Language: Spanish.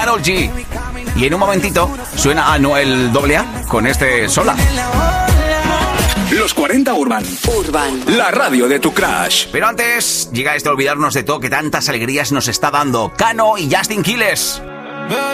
Karol G. Y en un momentito suena a Noel AA con este Sola. Los 40 Urban. La radio de tu crush. Pero antes llega este olvidarnos de todo que tantas alegrías nos está dando. Kano y Justin Quiles.